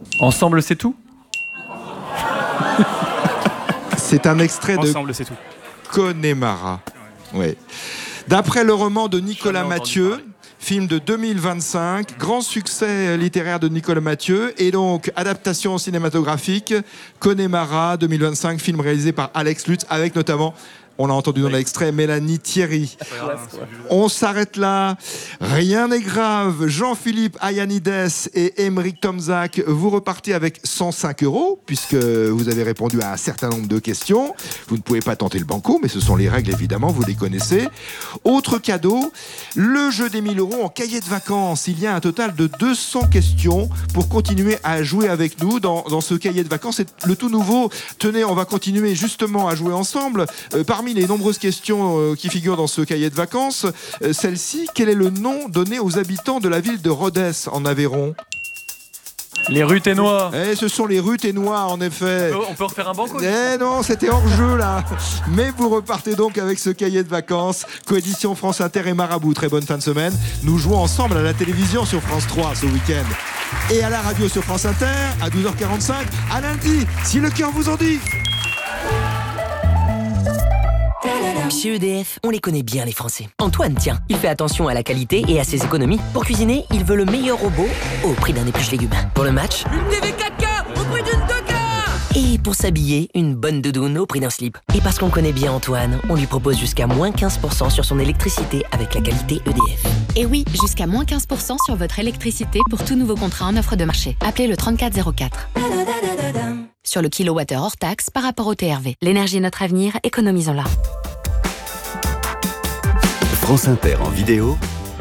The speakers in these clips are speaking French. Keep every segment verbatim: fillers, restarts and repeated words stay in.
Ensemble, c'est tout. C'est un extrait de Ensemble, c'est tout. Connemara. Ouais. D'après le roman de Nicolas Mathieu, film de deux mille vingt-cinq, grand succès littéraire de Nicolas Mathieu, et donc adaptation cinématographique, Connemara deux mille vingt-cinq, film réalisé par Alex Lutz, avec notamment, on l'a entendu dans l'extrait, Mélanie Thierry. On s'arrête là. Rien n'est grave. Jean-Philippe Ayanides et Émeric Tomzak, vous repartez avec cent cinq euros, puisque vous avez répondu à un certain nombre de questions. Vous ne pouvez pas tenter le banco, mais ce sont les règles, évidemment, vous les connaissez. Autre cadeau, le jeu des mille euros en cahier de vacances. Il y a un total de deux cents questions pour continuer à jouer avec nous dans, dans ce cahier de vacances. C'est le tout nouveau. Tenez, on va continuer justement à jouer ensemble. Euh, parmi les nombreuses questions euh, qui figurent dans ce cahier de vacances, euh, celle-ci, quel est le nom donné aux habitants de la ville de Rodez en Aveyron ? Les Ruthénois. Eh, ce sont les Ruthénois, en effet. On peut, on peut refaire un banco. Eh non, c'était hors jeu là. Mais vous repartez donc avec ce cahier de vacances, coédition France Inter et Marabout. Très bonne fin de semaine. Nous jouons ensemble à la télévision sur France trois ce week-end. Et à la radio sur France Inter à douze heures quarante-cinq. À lundi, si le cœur vous en dit. Chez E D F, on les connaît bien les Français. Antoine, tiens, il fait attention à la qualité et à ses économies. Pour cuisiner, il veut le meilleur robot au prix d'un épluche légumes. Pour le match, une T V quatre K au prix d'une deux K. Et pour s'habiller, une bonne doudoune au prix d'un slip. Et parce qu'on connaît bien Antoine, on lui propose jusqu'à moins quinze pour cent sur son électricité avec la qualité E D F. Et oui, jusqu'à moins quinze pour cent sur votre électricité pour tout nouveau contrat en offre de marché. Appelez le trente-quatre zéro quatre. Sur le kilowattheure hors taxe par rapport au T R V. L'énergie est notre avenir, économisons-la. France Inter en vidéo.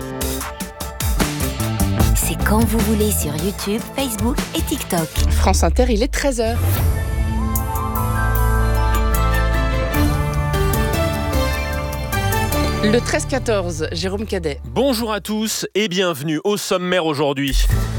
C'est quand vous voulez sur YouTube, Facebook et TikTok. France Inter, il est treize heures. Le treize quatorze, Jérôme Cadet. Bonjour à tous et bienvenue au sommaire aujourd'hui.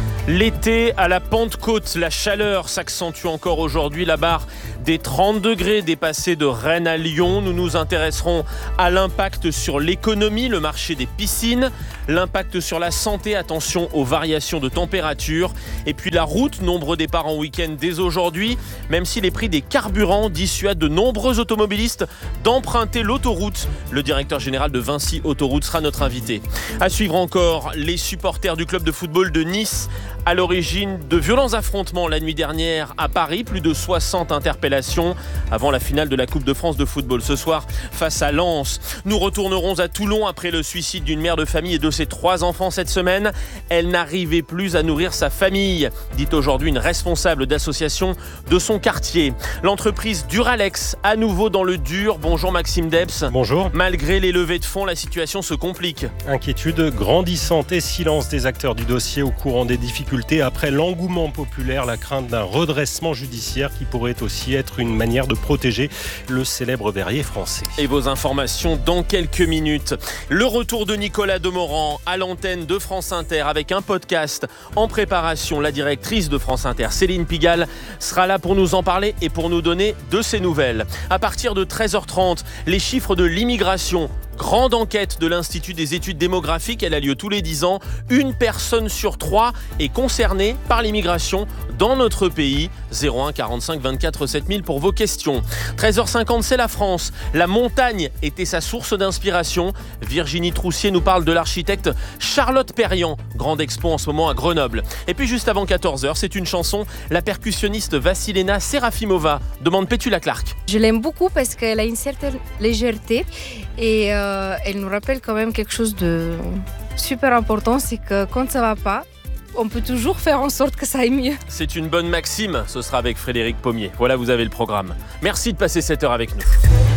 L'été à la Pentecôte, la chaleur s'accentue encore aujourd'hui. La barre des trente degrés dépassée de Rennes à Lyon. Nous nous intéresserons à l'impact sur l'économie, le marché des piscines, l'impact sur la santé, attention aux variations de température. Et puis la route, nombreux départs en week-end dès aujourd'hui, même si les prix des carburants dissuadent de nombreux automobilistes d'emprunter l'autoroute. Le directeur général de Vinci Autoroute sera notre invité. À suivre encore, les supporters du club de football de Nice, à l'origine de violents affrontements la nuit dernière à Paris, plus de soixante interpellations avant la finale de la Coupe de France de football ce soir face à Lens. Nous retournerons à Toulon après le suicide d'une mère de famille et de ses trois enfants cette semaine. Elle n'arrivait plus à nourrir sa famille, dit aujourd'hui une responsable d'association de son quartier. L'entreprise Duralex, à nouveau dans le dur. Bonjour Maxime Debs. Bonjour. Malgré les levées de fonds, la situation se complique. Inquiétude grandissante et silence des acteurs du dossier au courant des difficultés. Après l'engouement populaire, la crainte d'un redressement judiciaire qui pourrait aussi être une manière de protéger le célèbre verrier français. Et vos informations dans quelques minutes. Le retour de Nicolas Demorand à l'antenne de France Inter avec un podcast en préparation. La directrice de France Inter, Céline Pigalle, sera là pour nous en parler et pour nous donner de ses nouvelles. À partir de treize heures trente, les chiffres de l'immigration. Grande enquête de l'Institut des études démographiques, elle a lieu tous les dix ans. Une personne sur trois est concernée par l'immigration dans notre pays. zéro un quarante-cinq vingt-quatre sept mille pour vos questions. treize heures cinquante, c'est la France. La montagne était sa source d'inspiration. Virginie Troussier nous parle de l'architecte Charlotte Perriand. Grande expo en ce moment à Grenoble. Et puis juste avant quatorze heures, c'est une chanson. La percussionniste Vassilena Serafimova demande Petula Clark. Je l'aime beaucoup parce qu'elle a une certaine légèreté et euh, elle nous rappelle quand même quelque chose de super important, c'est que quand ça va pas, on peut toujours faire en sorte que ça aille mieux. C'est une bonne maxime, ce sera avec Frédéric Pommier. Voilà, vous avez le programme. Merci de passer cette heure avec nous.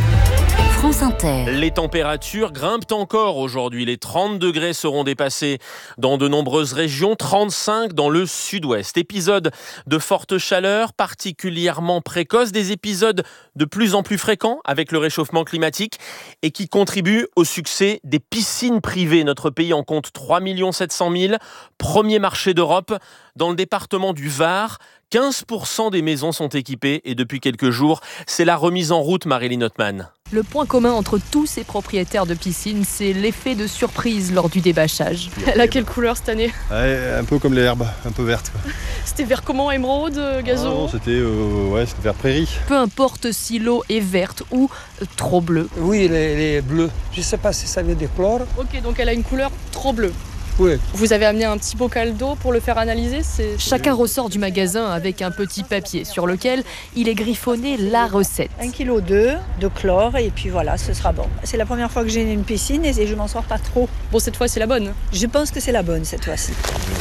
France Inter. Les températures grimpent encore aujourd'hui. Les trente degrés seront dépassés dans de nombreuses régions, trente-cinq dans le sud-ouest. Épisodes de forte chaleur, particulièrement précoces, des épisodes de plus en plus fréquents avec le réchauffement climatique et qui contribuent au succès des piscines privées. Notre pays en compte trois millions sept cent mille, premier marché d'Europe. Dans le département du Var, quinze pour cent des maisons sont équipées et depuis quelques jours, c'est la remise en route, Marilyn Hotman. Le point commun entre tous ces propriétaires de piscines, c'est l'effet de surprise lors du débâchage. Elle a quelle couleur cette année ? Ouais, un peu comme les herbes, un peu vertes. Cette c'était vers comment, émeraude, gazon? Ah non, c'était euh, ouais, c'était vers prairie. Peu importe si l'eau est verte ou euh, trop bleue. Oui, elle est, elle est bleue. Je sais pas si ça veut dire chlore. Ok, donc elle a une couleur trop bleue. Oui. Vous avez amené un petit bocal d'eau pour le faire analyser? c'est... Chacun ressort du magasin avec un petit papier sur lequel il est griffonné la recette. Un kilo deux de chlore et puis voilà, ce sera bon. C'est la première fois que j'ai une piscine et je m'en sors pas trop. Bon, cette fois c'est la bonne? Je pense que c'est la bonne cette fois-ci.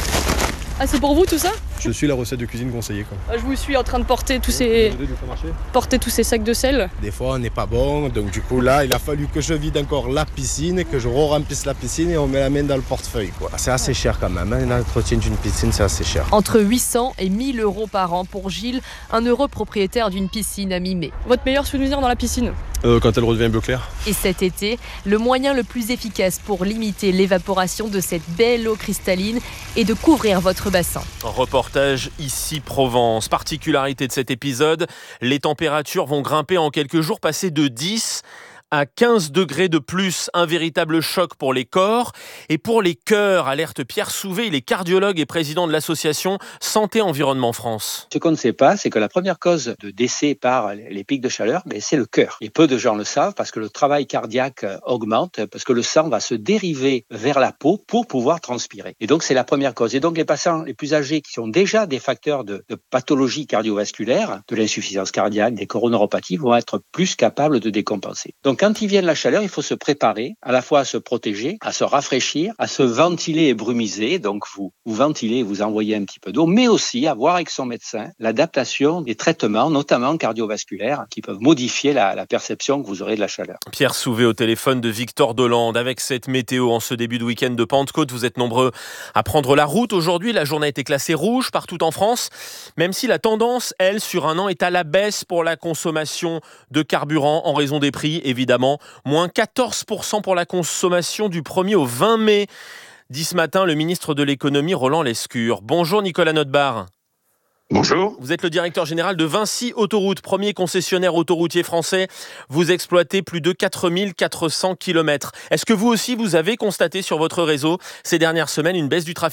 Ah, c'est pour vous tout ça? Je suis la recette de cuisine conseillée, quoi. Je vous suis en train de porter tous ces porter tous ces sacs de sel. Des fois on n'est pas bon, donc du coup là il a fallu que je vide encore la piscine, que je re-remplisse la piscine et on met la main dans le portefeuille, quoi. C'est assez cher quand même, hein. L'entretien d'une piscine c'est assez cher. Entre huit cents et mille euros par an pour Gilles, un heureux propriétaire d'une piscine à Mimé. Votre meilleur souvenir dans la piscine? Euh, quand elle redevient bleu clair. Et cet été, le moyen le plus efficace pour limiter l'évaporation de cette belle eau cristalline est de couvrir votre bassin. Reportage ici Provence. Particularité de cet épisode, les températures vont grimper en quelques jours, passer de dix à quinze degrés de plus, un véritable choc pour les corps et pour les cœurs, alerte Pierre Souvé, il est cardiologue et président de l'association Santé Environnement France. Ce qu'on ne sait pas, c'est que la première cause de décès par les pics de chaleur, ben, c'est le cœur. Et peu de gens le savent parce que le travail cardiaque augmente, parce que le sang va se dériver vers la peau pour pouvoir transpirer. Et donc c'est la première cause. Et donc les patients les plus âgés qui ont déjà des facteurs de, de pathologie cardiovasculaire, de l'insuffisance cardiaque, des coronaropathies, vont être plus capables de décompenser. Donc quand il vient de la chaleur, il faut se préparer à la fois à se protéger, à se rafraîchir, à se ventiler et brumiser. Donc vous, vous ventilez, vous envoyez un petit peu d'eau, mais aussi à voir avec son médecin l'adaptation des traitements, notamment cardiovasculaires, qui peuvent modifier la, la perception que vous aurez de la chaleur. Pierre Souvé au téléphone de Victor Dolande. Avec cette météo en ce début de week-end de Pentecôte, vous êtes nombreux à prendre la route. Aujourd'hui, la journée a été classée rouge partout en France, même si la tendance, elle, sur un an, est à la baisse pour la consommation de carburant en raison des prix, évidemment. Moins quatorze pour cent pour la consommation du premier au vingt mai. Dit ce matin le ministre de l'économie Roland Lescure. Bonjour Nicolas Notebar. Bonjour. Vous êtes le directeur général de Vinci Autoroute, premier concessionnaire autoroutier français. Vous exploitez plus de quatre mille quatre cents kilomètres. Est-ce que vous aussi, vous avez constaté sur votre réseau ces dernières semaines une baisse du trafic ?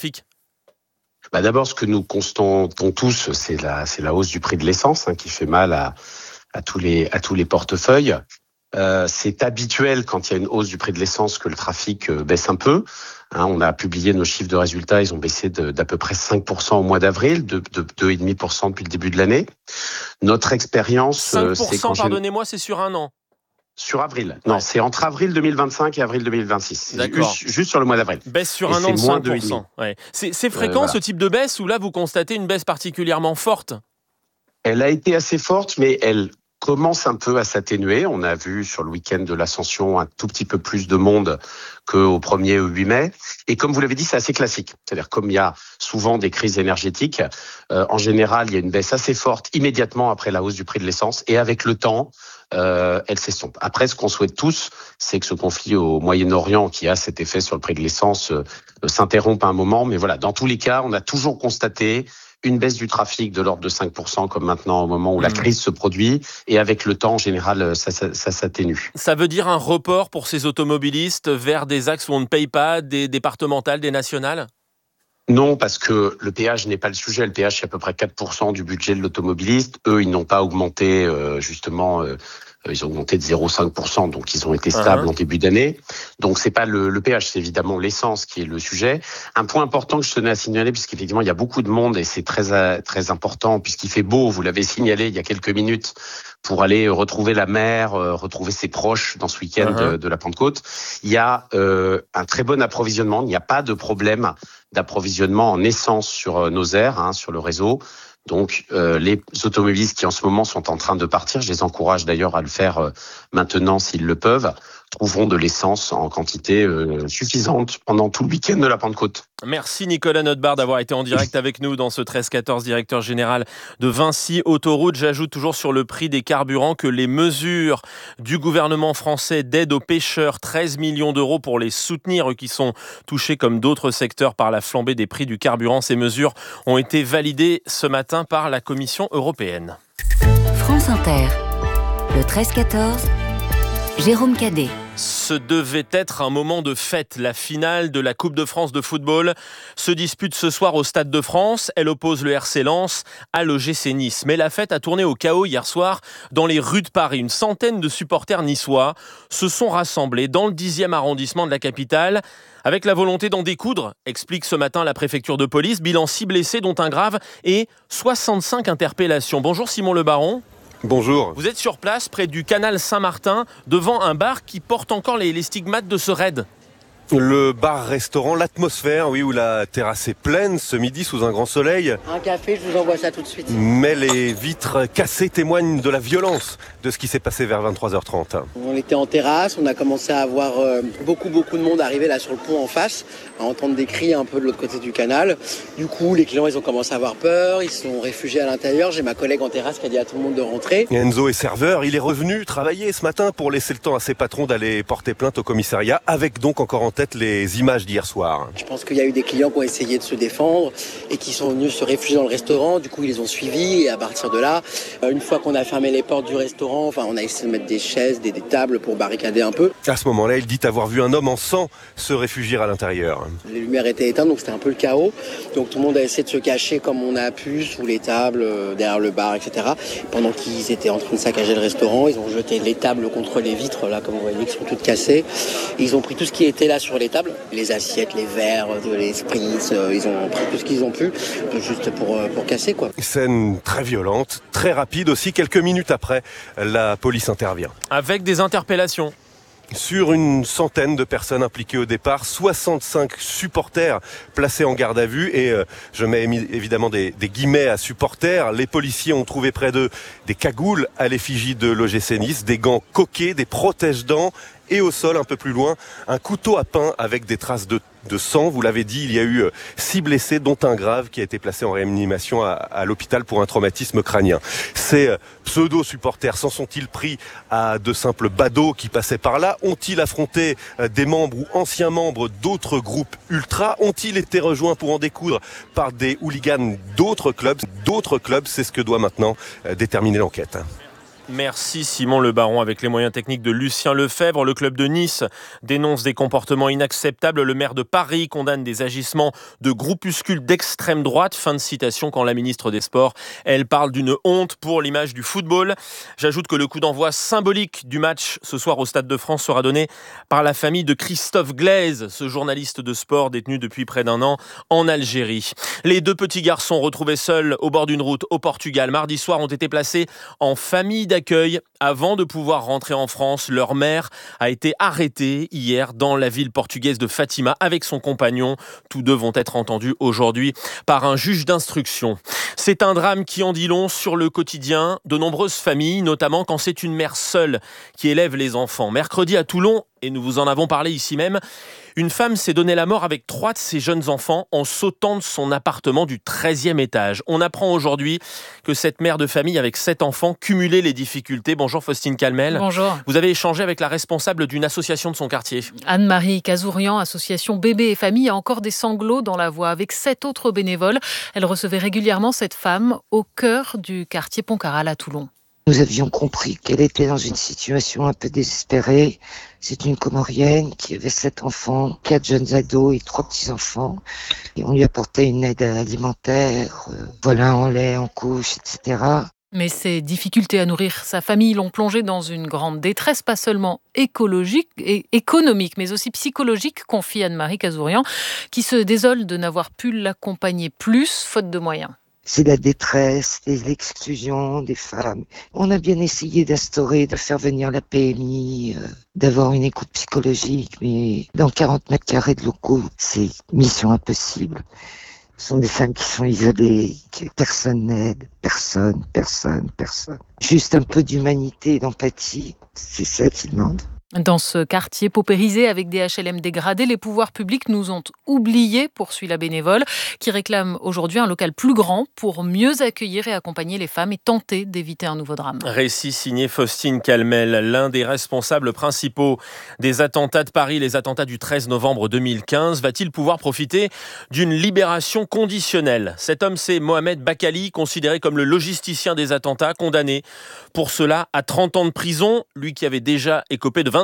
Bah d'abord, ce que nous constatons tous, c'est la, c'est la hausse du prix de l'essence hein, qui fait mal à, à, tous les, à tous les portefeuilles. Euh, c'est habituel quand il y a une hausse du prix de l'essence que le trafic euh, baisse un peu. Hein, on a publié nos chiffres de résultats, ils ont baissé de, d'à peu près cinq pour cent au mois d'avril, de, de deux virgule cinq pour cent depuis le début de l'année. Notre expérience... cinq pour cent, c'est quand pardonnez-moi, c'est sur un an. Sur avril. Non, ouais. C'est entre avril deux mille vingt-cinq et avril deux mille vingt-six. D'accord. Juste, juste sur le mois d'avril. Baisse sur et un an de cinq pour cent. deux virgule cinq. Ouais. C'est, c'est fréquent euh, voilà. Ce type de baisse ou là vous constatez une baisse particulièrement forte ? Elle a été assez forte, mais elle commence un peu à s'atténuer. On a vu sur le week-end de l'Ascension un tout petit peu plus de monde qu'au premier ou huit mai. Et comme vous l'avez dit, c'est assez classique. C'est-à-dire comme il y a souvent des crises énergétiques, euh, en général, il y a une baisse assez forte immédiatement après la hausse du prix de l'essence. Et avec le temps, euh, elle s'estompe. Après, ce qu'on souhaite tous, c'est que ce conflit au Moyen-Orient, qui a cet effet sur le prix de l'essence, euh, s'interrompe à un moment. Mais voilà, dans tous les cas, on a toujours constaté une baisse du trafic de l'ordre de cinq pour cent comme maintenant au moment où la crise se produit et avec le temps en général ça, ça, ça s'atténue. Ça veut dire un report pour ces automobilistes vers des axes où on ne paye pas, des départementales, des nationales ? Non, parce que le péage n'est pas le sujet. Le péage, c'est à peu près quatre pour cent du budget de l'automobiliste. Eux, ils n'ont pas augmenté, euh, justement, euh, ils ont augmenté de zéro virgule cinq pour cent, donc ils ont été stables uh-huh. en début d'année. Donc c'est pas le, le péage, c'est évidemment l'essence qui est le sujet. Un point important que je tenais à signaler, puisqu'effectivement il y a beaucoup de monde et c'est très très important, puisqu'il fait beau, vous l'avez signalé il y a quelques minutes, pour aller retrouver la mer, euh, retrouver ses proches dans ce week-end uh-huh. de, de la Pentecôte. Il y a euh, un très bon approvisionnement, il n'y a pas de problème d'approvisionnement en essence sur euh, nos aires, hein, sur le réseau. Donc euh, les automobilistes qui en ce moment sont en train de partir, je les encourage d'ailleurs à le faire euh, maintenant s'ils le peuvent, trouveront de l'essence en quantité euh, suffisante pendant tout le week-end de la Pentecôte. Merci Nicolas Notebar d'avoir été en direct avec nous dans ce treize quatorze, directeur général de Vinci Autoroute. J'ajoute toujours sur le prix des carburants que les mesures du gouvernement français d'aide aux pêcheurs, treize millions d'euros pour les soutenir, eux qui sont touchés comme d'autres secteurs par la flambée des prix du carburant. Ces mesures ont été validées ce matin par la Commission européenne. France Inter, le treize quatorze, Jérôme Cadet. Ce devait être un moment de fête. La finale de la Coupe de France de football se dispute ce soir au Stade de France. Elle oppose le R C Lens à l'O G C Nice. Mais la fête a tourné au chaos hier soir dans les rues de Paris. Une centaine de supporters niçois se sont rassemblés dans le dixième arrondissement de la capitale avec la volonté d'en découdre, explique ce matin la préfecture de police. Bilan six blessés dont un grave et soixante-cinq interpellations. Bonjour Simon Le Baron. Bonjour. Vous êtes sur place, près du canal Saint-Martin, devant un bar qui porte encore les, les stigmates de ce raid. Le bar-restaurant, l'atmosphère, oui, où la terrasse est pleine ce midi sous un grand soleil. Un café, je vous envoie ça tout de suite. Mais les vitres cassées témoignent de la violence de ce qui s'est passé vers vingt-trois heures trente. On était en terrasse, on a commencé à avoir euh, beaucoup beaucoup de monde arriver là sur le pont en face, à entendre des cris un peu de l'autre côté du canal. Du coup, les clients, ils ont commencé à avoir peur, ils se sont réfugiés à l'intérieur. J'ai ma collègue en terrasse qui a dit à tout le monde de rentrer. Enzo est serveur, il est revenu travailler ce matin pour laisser le temps à ses patrons d'aller porter plainte au commissariat, avec donc encore en tête les images d'hier soir. Je pense qu'il y a eu des clients qui ont essayé de se défendre et qui sont venus se réfugier dans le restaurant. Du coup, ils les ont suivis et à partir de là, une fois qu'on a fermé les portes du restaurant, enfin, on a essayé de mettre des chaises, des, des tables pour barricader un peu. À ce moment-là, il dit avoir vu un homme en sang se réfugier à l'intérieur. Les lumières étaient éteintes, donc c'était un peu le chaos. Donc tout le monde a essayé de se cacher comme on a pu, sous les tables, derrière le bar, et cetera. Pendant qu'ils étaient en train de saccager le restaurant, ils ont jeté les tables contre les vitres, là, comme vous voyez, qui sont toutes cassées. Ils ont pris tout ce qui était là sur les tables. Les assiettes, les verres, les spritz, ils ont pris tout ce qu'ils ont pu, juste pour, pour casser, quoi. Scène très violente, très rapide aussi. Quelques minutes après, la police intervient. Avec des interpellations. Sur une centaine de personnes impliquées au départ, soixante-cinq supporters placés en garde à vue et euh, je mets évidemment des, des guillemets à supporters. Les policiers ont trouvé près d'eux des cagoules à l'effigie de l'O G C Nice, des gants coqués, des protège-dents et au sol un peu plus loin, un couteau à pain avec des traces de, de sang. Vous l'avez dit, il y a eu six blessés dont un grave qui a été placé en réanimation à, à l'hôpital pour un traumatisme crânien. Ces pseudo-supporters s'en sont-ils pris à de simples badauds qui passaient par là? Ont-ils affronté des membres ou anciens membres d'autres groupes ultra? Ont-ils été rejoints pour en découdre par des hooligans d'autres clubs? D'autres clubs, c'est ce que doit maintenant déterminer l'enquête. Merci Simon Le Baron. Avec les moyens techniques de Lucien Lefebvre, le club de Nice dénonce des comportements inacceptables. Le maire de Paris condamne des agissements de groupuscules d'extrême droite. Fin de citation quand la ministre des Sports, elle parle d'une honte pour l'image du football. J'ajoute que le coup d'envoi symbolique du match ce soir au Stade de France sera donné par la famille de Christophe Glaise, ce journaliste de sport détenu depuis près d'un an en Algérie. Les deux petits garçons retrouvés seuls au bord d'une route au Portugal mardi soir ont été placés en famille d'accueil avant de pouvoir rentrer en France. Leur mère a été arrêtée hier dans la ville portugaise de Fatima avec son compagnon. Tous deux vont être entendus aujourd'hui par un juge d'instruction. C'est un drame qui en dit long sur le quotidien de nombreuses familles, notamment quand c'est une mère seule qui élève les enfants. Mercredi à Toulon, et nous vous en avons parlé ici même, une femme s'est donné la mort avec trois de ses jeunes enfants en sautant de son appartement du treizième étage. On apprend aujourd'hui que cette mère de famille avec sept enfants cumulait les difficultés. Bonjour Faustine Calmel. Bonjour. Vous avez échangé avec la responsable d'une association de son quartier. Anne-Marie Cazourian, association Bébé et Famille, a encore des sanglots dans la voix avec sept autres bénévoles. Elle recevait régulièrement cette femme au cœur du quartier Pontcarral à Toulon. Nous avions compris qu'elle était dans une situation un peu désespérée. C'est une Comorienne qui avait sept enfants, quatre jeunes ados et trois petits-enfants. Et on lui apportait une aide alimentaire, euh, voilà, en lait, en couche, et cetera. Mais ces difficultés à nourrir sa famille l'ont plongée dans une grande détresse, pas seulement écologique et économique, mais aussi psychologique, confie Anne-Marie Cazourian, qui se désole de n'avoir pu l'accompagner plus, faute de moyens. C'est la détresse, l'exclusion des femmes. On a bien essayé d'instaurer, de faire venir la P M I, euh, d'avoir une écoute psychologique, mais dans quarante mètres carrés de locaux, c'est mission impossible. Ce sont des femmes qui sont isolées, que personne n'aide, personne, personne, personne. Juste un peu d'humanité et d'empathie, c'est ça qu'ils demandent. Dans ce quartier paupérisé avec des H L M dégradés, les pouvoirs publics nous ont oubliés, poursuit la bénévole, qui réclame aujourd'hui un local plus grand pour mieux accueillir et accompagner les femmes et tenter d'éviter un nouveau drame. Récit signé Faustine Calmel, l'un des responsables principaux des attentats de Paris, les attentats du treize novembre deux mille quinze. Va-t-il pouvoir profiter d'une libération conditionnelle ? Cet homme, c'est Mohamed Bakali, considéré comme le logisticien des attentats, condamné pour cela à trente ans de prison, lui qui avait déjà écopé de vingt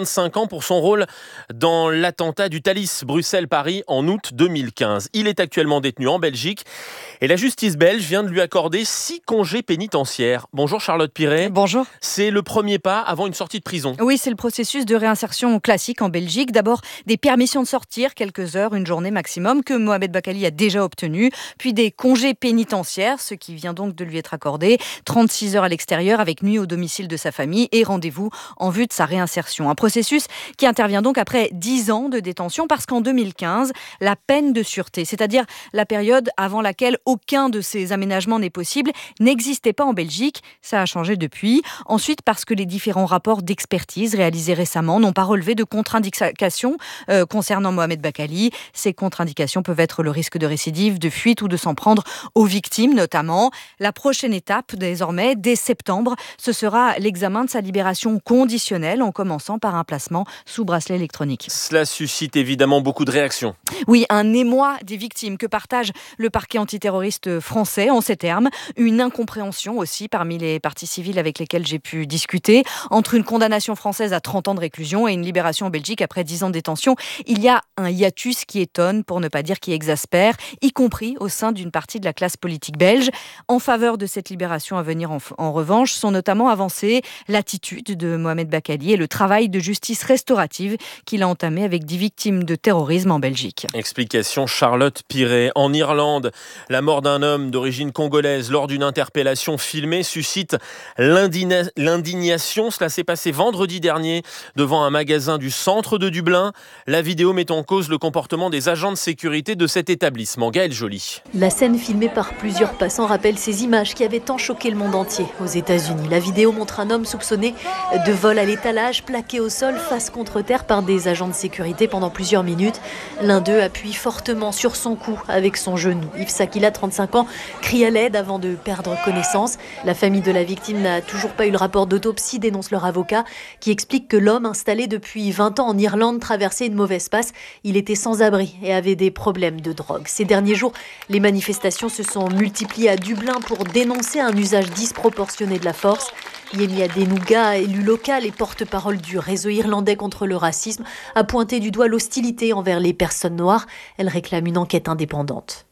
vingt-cinq ans pour son rôle dans l'attentat du Thalys Bruxelles-Paris en août deux mille quinze. Il est actuellement détenu en Belgique et la justice belge vient de lui accorder six congés pénitentiaires. Bonjour Charlotte Piret. Bonjour. C'est le premier pas avant une sortie de prison. Oui, c'est le processus de réinsertion classique en Belgique. D'abord, des permissions de sortir, quelques heures, une journée maximum, que Mohamed Bakkali a déjà obtenu. Puis des congés pénitentiaires, ce qui vient donc de lui être accordé. trente-six heures à l'extérieur avec nuit au domicile de sa famille et rendez-vous en vue de sa réinsertion. Un processus qui intervient donc après dix ans de détention parce qu'en deux mille quinze, la peine de sûreté, c'est-à-dire la période avant laquelle aucun de ces aménagements n'est possible, n'existait pas en Belgique. Ça a changé depuis. Ensuite, parce que les différents rapports d'expertise réalisés récemment n'ont pas relevé de contre-indications euh, concernant Mohamed Bakkali. Ces contre-indications peuvent être le risque de récidive, de fuite ou de s'en prendre aux victimes notamment. La prochaine étape, désormais, dès septembre, ce sera l'examen de sa libération conditionnelle en commençant par un placement sous bracelet électronique. Cela suscite évidemment beaucoup de réactions. Oui, un émoi des victimes que partage le parquet antiterroriste français en ces termes. Une incompréhension aussi parmi les parties civiles avec lesquelles j'ai pu discuter. Entre une condamnation française à trente ans de réclusion et une libération en Belgique après dix ans de détention, il y a un hiatus qui étonne, pour ne pas dire qui exaspère, y compris au sein d'une partie de la classe politique belge. En faveur de cette libération à venir, en, en revanche, sont notamment avancées l'attitude de Mohamed Bakkali et le travail de justice restaurative qu'il a entamé avec dix victimes de terrorisme en Belgique. Explication Charlotte Piret. En Irlande, la mort d'un homme d'origine congolaise lors d'une interpellation filmée suscite l'indigna- l'indignation. Cela s'est passé vendredi dernier devant un magasin du centre de Dublin. La vidéo met en cause le comportement des agents de sécurité de cet établissement. Gaëlle Joly. La scène filmée par plusieurs passants rappelle ces images qui avaient tant choqué le monde entier aux États-Unis. La vidéo montre un homme soupçonné de vol à l'étalage, plaqué au sol face contre terre par des agents de sécurité pendant plusieurs minutes. L'un d'eux appuie fortement sur son cou avec son genou. Yves Sakila, trente-cinq ans, crie à l'aide avant de perdre connaissance. La famille de la victime n'a toujours pas eu le rapport d'autopsie, dénonce leur avocat, qui explique que l'homme installé depuis vingt ans en Irlande traversait une mauvaise passe. Il était sans abri et avait des problèmes de drogue. Ces derniers jours, les manifestations se sont multipliées à Dublin pour dénoncer un usage disproportionné de la force. Yemi Adenuga, élu local et porte-parole du réseau irlandais contre le racisme, a pointé du doigt l'hostilité envers les personnes noires. Elle réclame une enquête indépendante.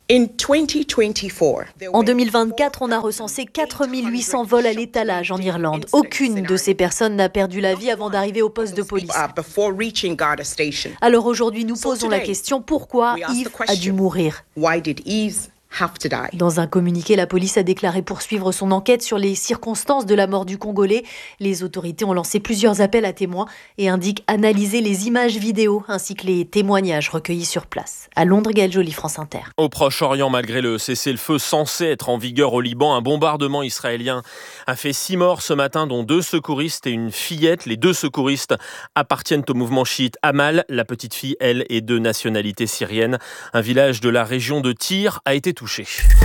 En deux mille vingt-quatre, on a recensé quatre mille huit cents vols à l'étalage en Irlande. Aucune de ces personnes n'a perdu la vie avant d'arriver au poste de police. Alors aujourd'hui, nous posons la question, pourquoi Yves a dû mourir ? Dans un communiqué, la police a déclaré poursuivre son enquête sur les circonstances de la mort du Congolais. Les autorités ont lancé plusieurs appels à témoins et indiquent analyser les images vidéo ainsi que les témoignages recueillis sur place. À Londres, Gaëlle Joly, France Inter. Au Proche-Orient, malgré le cessez-le-feu censé être en vigueur au Liban, un bombardement israélien a fait six morts ce matin, dont deux secouristes et une fillette. Les deux secouristes appartiennent au mouvement chiite Amal. La petite fille, elle, est de nationalité syrienne. Un village de la région de Tyr a été touché.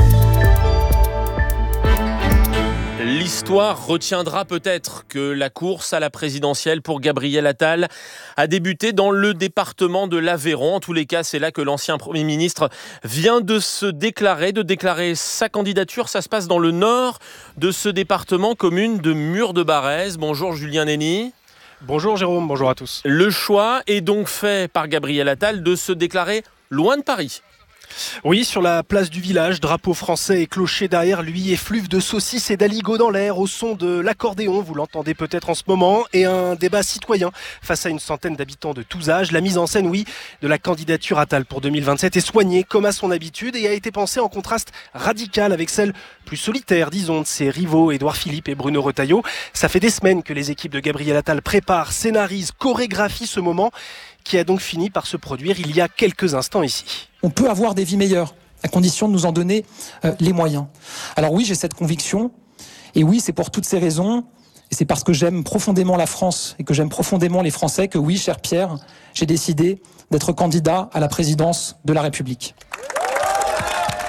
L'histoire retiendra peut-être que la course à la présidentielle pour Gabriel Attal a débuté dans le département de l'Aveyron. En tous les cas, c'est là que l'ancien Premier ministre vient de se déclarer, de déclarer sa candidature. Ça se passe dans le nord de ce département, commune de Mur-de-Barrez. Bonjour Julien Nény. Bonjour Jérôme, bonjour à tous. Le choix est donc fait par Gabriel Attal de se déclarer loin de Paris. Oui, sur la place du village, drapeau français et clocher derrière lui, effluve de saucisses et d'aligots dans l'air au son de l'accordéon, vous l'entendez peut-être en ce moment, et un débat citoyen face à une centaine d'habitants de tous âges. La mise en scène, oui, de la candidature Attal pour deux mille vingt-sept est soignée comme à son habitude et a été pensée en contraste radical avec celle plus solitaire, disons, de ses rivaux Édouard Philippe et Bruno Retailleau. Ça fait des semaines que les équipes de Gabriel Attal préparent, scénarisent, chorégraphient ce moment qui a donc fini par se produire il y a quelques instants ici. On peut avoir des vies meilleures, à condition de nous en donner euh, les moyens. Alors oui, j'ai cette conviction, et oui, c'est pour toutes ces raisons, et c'est parce que j'aime profondément la France, et que j'aime profondément les Français, que oui, cher Pierre, j'ai décidé d'être candidat à la présidence de la République.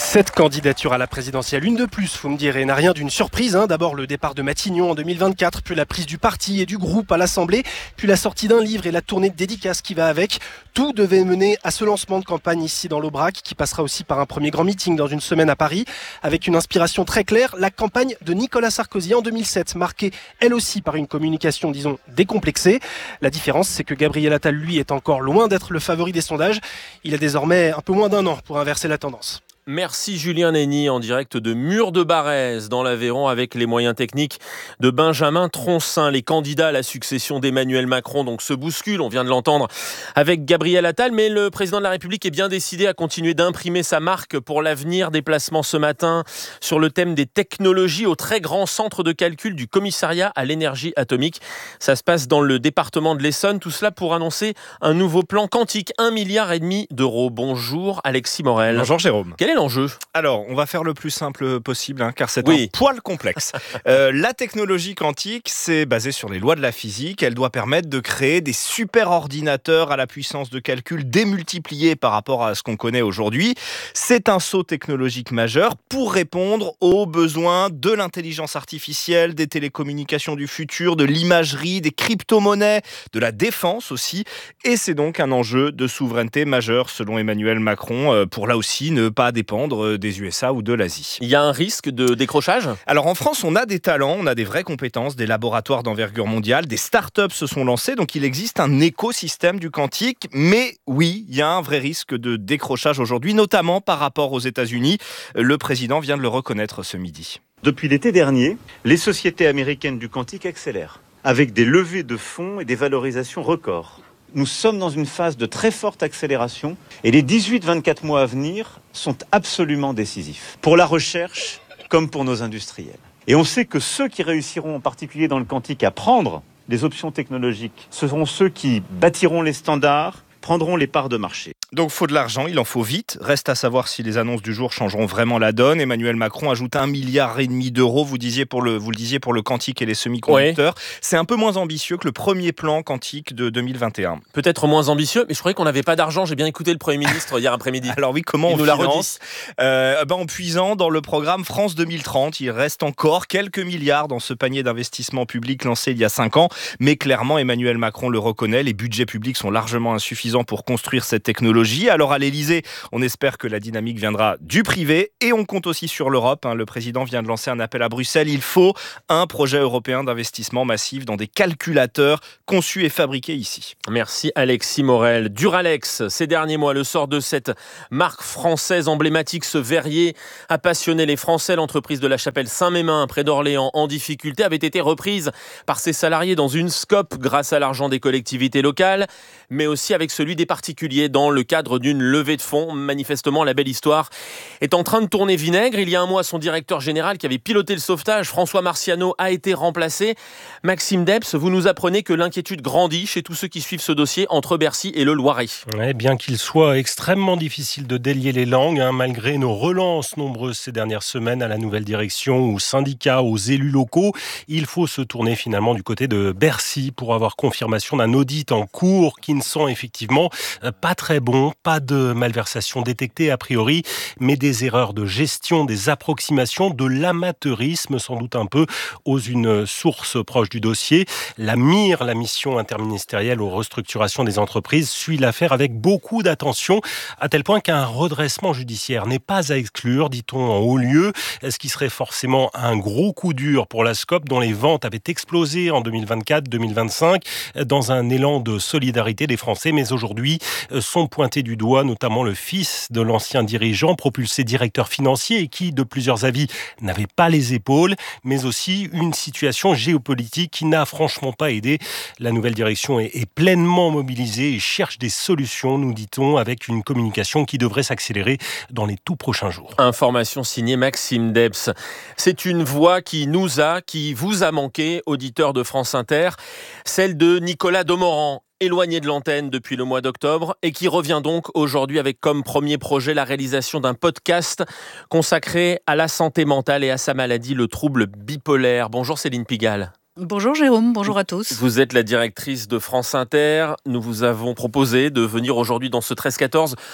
Cette candidature à la présidentielle, une de plus, vous me direz, n'a rien d'une surprise. Hein. D'abord le départ de Matignon en deux mille vingt-quatre, puis la prise du parti et du groupe à l'Assemblée, puis la sortie d'un livre et la tournée de dédicaces qui va avec. Tout devait mener à ce lancement de campagne ici dans l'Aubrac, qui passera aussi par un premier grand meeting dans une semaine à Paris, avec une inspiration très claire, la campagne de Nicolas Sarkozy en deux mille sept, marquée elle aussi par une communication, disons, décomplexée. La différence, c'est que Gabriel Attal, lui, est encore loin d'être le favori des sondages. Il a désormais un peu moins d'un an pour inverser la tendance. Merci Julien Nény en direct de Mur-de-Barrez dans l'Aveyron avec les moyens techniques de Benjamin Troncin. Les candidats à la succession d'Emmanuel Macron donc se bousculent, on vient de l'entendre avec Gabriel Attal, mais le président de la République est bien décidé à continuer d'imprimer sa marque pour l'avenir. Déplacement ce matin sur le thème des technologies au très grand centre de calcul du commissariat à l'énergie atomique. Ça se passe dans le département de l'Essonne, tout cela pour annoncer un nouveau plan quantique, un milliard et demi d'euros. Bonjour Alexis Morel. Bonjour Jérôme. Quel est l'enjeu ? Alors, on va faire le plus simple possible, hein, car c'est oui. un poil complexe. euh, la technologie quantique, c'est basé sur les lois de la physique. Elle doit permettre de créer des super-ordinateurs à la puissance de calcul démultipliée par rapport à ce qu'on connaît aujourd'hui. C'est un saut technologique majeur pour répondre aux besoins de l'intelligence artificielle, des télécommunications du futur, de l'imagerie, des crypto-monnaies, de la défense aussi. Et c'est donc un enjeu de souveraineté majeur, selon Emmanuel Macron, euh, pour là aussi ne pas dépendre des U S A ou de l'Asie. Il y a un risque de décrochage ? Alors en France, on a des talents, on a des vraies compétences, des laboratoires d'envergure mondiale, des startups se sont lancés, donc il existe un écosystème du quantique, mais oui, il y a un vrai risque de décrochage aujourd'hui, notamment par rapport aux États-Unis. Le président vient de le reconnaître ce midi. Depuis l'été dernier, les sociétés américaines du quantique accélèrent, avec des levées de fonds et des valorisations records. Nous sommes dans une phase de très forte accélération et les dix-huit à vingt-quatre mois à venir sont absolument décisifs pour la recherche comme pour nos industriels. Et on sait que ceux qui réussiront en particulier dans le quantique à prendre les options technologiques, ce seront ceux qui bâtiront les standards, prendront les parts de marché. Donc, faut de l'argent, il en faut vite. Reste à savoir si les annonces du jour changeront vraiment la donne. Emmanuel Macron ajoute un milliard et demi d'euros, vous, disiez pour le, vous le disiez, pour le quantique et les semi-conducteurs. Ouais. C'est un peu moins ambitieux que le premier plan quantique de deux mille vingt et un. Peut-être moins ambitieux, mais je croyais qu'on n'avait pas d'argent. J'ai bien écouté le Premier ministre hier après-midi. Alors oui, comment il on finance euh, ben, En puisant dans le programme France deux mille trente. Il reste encore quelques milliards dans ce panier d'investissement public lancé il y a cinq ans. Mais clairement, Emmanuel Macron le reconnaît, les budgets publics sont largement insuffisants pour construire cette technologie. Alors à l'Elysée, on espère que la dynamique viendra du privé et on compte aussi sur l'Europe. Le président vient de lancer un appel à Bruxelles. Il faut un projet européen d'investissement massif dans des calculateurs conçus et fabriqués ici. Merci Alexis Morel. Duralex, ces derniers mois, le sort de cette marque française emblématique, ce verrier, a passionné les Français. L'entreprise de la Chapelle-Saint-Mémin, près d'Orléans, en difficulté, avait été reprise par ses salariés dans une scope grâce à l'argent des collectivités locales, mais aussi avec celui des particuliers dans le cadre d'une levée de fonds. Manifestement, la belle histoire est en train de tourner vinaigre. Il y a un mois, son directeur général qui avait piloté le sauvetage, François Marciano, a été remplacé. Maxime Debs, vous nous apprenez que l'inquiétude grandit chez tous ceux qui suivent ce dossier entre Bercy et le Loiret. Ouais, bien qu'il soit extrêmement difficile de délier les langues, hein, malgré nos relances nombreuses ces dernières semaines à la nouvelle direction, aux syndicats, aux élus locaux, il faut se tourner finalement du côté de Bercy pour avoir confirmation d'un audit en cours qui ne sent effectivement pas très bon. Pas de malversation détectée a priori, mais des erreurs de gestion, des approximations, de l'amateurisme sans doute un peu, aux une source proche du dossier. La M I R, la mission interministérielle aux restructurations des entreprises, suit l'affaire avec beaucoup d'attention, à tel point qu'un redressement judiciaire n'est pas à exclure, dit-on en haut lieu, ce qui serait forcément un gros coup dur pour la Scope, dont les ventes avaient explosé en deux mille vingt-quatre deux mille vingt-cinq, dans un élan de solidarité des Français, mais aujourd'hui sont pointés du doigt, notamment le fils de l'ancien dirigeant, propulsé directeur financier et qui, de plusieurs avis, n'avait pas les épaules, mais aussi une situation géopolitique qui n'a franchement pas aidé. La nouvelle direction est, est pleinement mobilisée et cherche des solutions, nous dit-on, avec une communication qui devrait s'accélérer dans les tout prochains jours. Information signée Maxime Debs. C'est une voix qui nous a, qui vous a manqué, auditeurs de France Inter, celle de Nicolas Demorand, éloigné de l'antenne depuis le mois d'octobre et qui revient donc aujourd'hui avec comme premier projet la réalisation d'un podcast consacré à la santé mentale et à sa maladie, le trouble bipolaire. Bonjour Céline Pigalle. Bonjour Jérôme, bonjour à tous. Vous êtes la directrice de France Inter. Nous vous avons proposé de venir aujourd'hui dans ce treize quatorze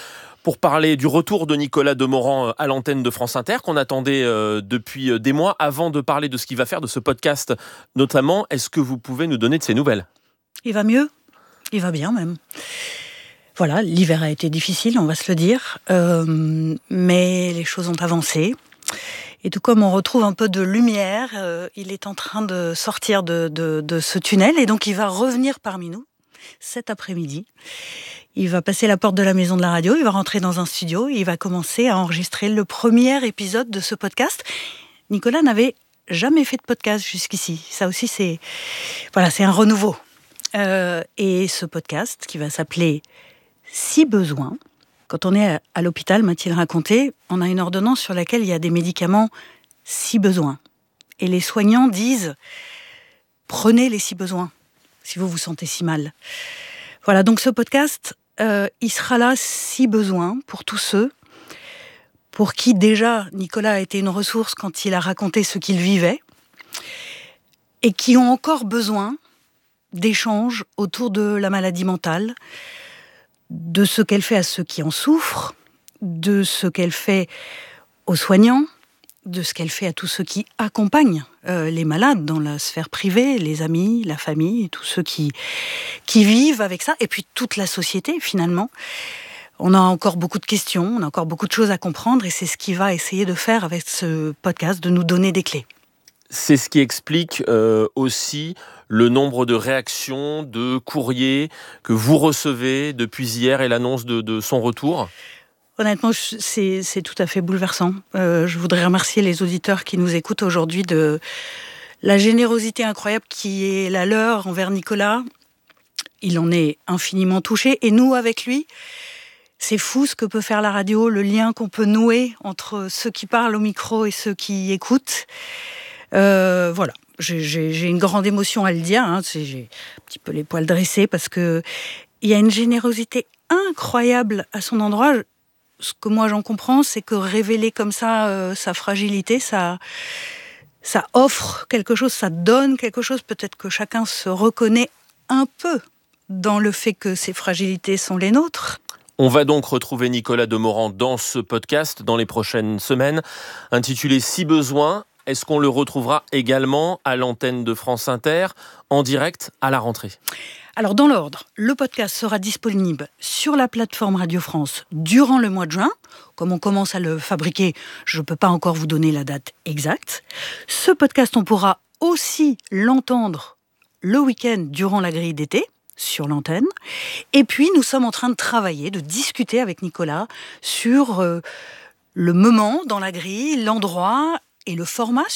pour parler du retour de Nicolas Demorand à l'antenne de France Inter, qu'on attendait euh, depuis des mois. Avant de parler de ce qu'il va faire, de ce podcast notamment, est-ce que vous pouvez nous donner de ses nouvelles ? Il va mieux, il va bien même. Voilà, l'hiver a été difficile, on va se le dire, euh, mais les choses ont avancé. Et tout comme on retrouve un peu de lumière, euh, il est en train de sortir de, de, de ce tunnel et donc il va revenir parmi nous cet après-midi. Il va passer la porte de la maison de la radio, il va rentrer dans un studio, et il va commencer à enregistrer le premier épisode de ce podcast. Nicolas n'avait jamais fait de podcast jusqu'ici. Ça aussi, c'est, voilà, c'est un renouveau. Euh, et ce podcast qui va s'appeler « Si besoin », quand on est à l'hôpital, m'a-t-il raconté, on a une ordonnance sur laquelle il y a des médicaments si besoin. Et les soignants disent « prenez les si besoin, si vous vous sentez si mal ». Voilà, donc ce podcast, euh, il sera là si besoin pour tous ceux pour qui déjà Nicolas a été une ressource quand il a raconté ce qu'il vivait et qui ont encore besoin d'échanges autour de la maladie mentale, de ce qu'elle fait à ceux qui en souffrent, de ce qu'elle fait aux soignants, de ce qu'elle fait à tous ceux qui accompagnent euh, les malades dans la sphère privée, les amis, la famille, tous ceux qui, qui vivent avec ça, et puis toute la société finalement. On a encore beaucoup de questions, on a encore beaucoup de choses à comprendre, et c'est ce qu'il va essayer de faire avec ce podcast, de nous donner des clés. C'est ce qui explique euh, aussi le nombre de réactions, de courriers que vous recevez depuis hier et l'annonce de, de son retour. Honnêtement, c'est, c'est tout à fait bouleversant. Euh, je voudrais remercier les auditeurs qui nous écoutent aujourd'hui de la générosité incroyable qui est la leur envers Nicolas. Il en est infiniment touché, et nous avec lui. C'est fou ce que peut faire la radio, le lien qu'on peut nouer entre ceux qui parlent au micro et ceux qui écoutent. Euh, voilà, j'ai, j'ai, j'ai une grande émotion à le dire, hein. C'est, j'ai un petit peu les poils dressés parce que il y a une générosité incroyable à son endroit. Ce que moi j'en comprends, c'est que révéler comme ça euh, sa fragilité, ça, ça offre quelque chose, ça donne quelque chose. Peut-être que chacun se reconnaît un peu dans le fait que ces fragilités sont les nôtres. On va donc retrouver Nicolas Demorand dans ce podcast dans les prochaines semaines, intitulé « Si besoin ». Est-ce qu'on le retrouvera également à l'antenne de France Inter, en direct à la rentrée ? Alors, dans l'ordre, le podcast sera disponible sur la plateforme Radio France durant le mois de juin. Comme on commence à le fabriquer, je ne peux pas encore vous donner la date exacte. Ce podcast, on pourra aussi l'entendre le week-end durant la grille d'été, sur l'antenne. Et puis, nous sommes en train de travailler, de discuter avec Nicolas sur euh, le moment dans la grille, l'endroit et le format